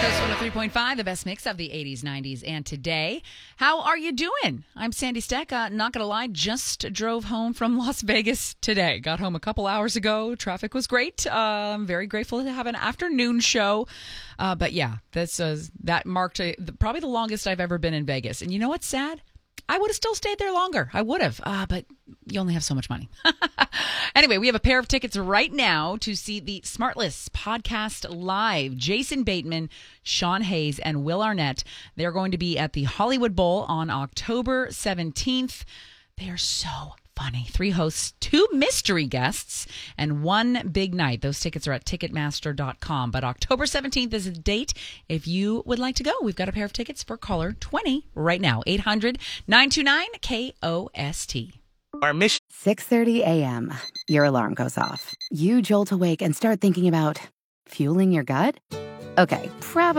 Coast 103.5, the best mix of the 80s, 90s, and today. How are you doing? I'm Sandy Steck. Not going to lie, just drove home from Las Vegas today. Got home a couple hours ago. Traffic was great. I'm very grateful to have an afternoon show. But yeah, that marked probably the longest I've ever been in Vegas. And you know what's sad? I would have still stayed there longer. I would have. But you only have so much money. Anyway, we have a pair of tickets right now to see the Smartless podcast live. Jason Bateman, Sean Hayes, and Will Arnett. They're going to be at the Hollywood Bowl on October 17th. They are so funny. 3 hosts, 2 mystery guests, and 1 big night. Those tickets are at Ticketmaster.com. But October 17th is the date if you would like to go. We've got a pair of tickets for caller 20 right now. 800-929-KOST. Our mission. 6:30 a.m. Your alarm goes off. You jolt awake and start thinking about fueling your gut. Okay, probably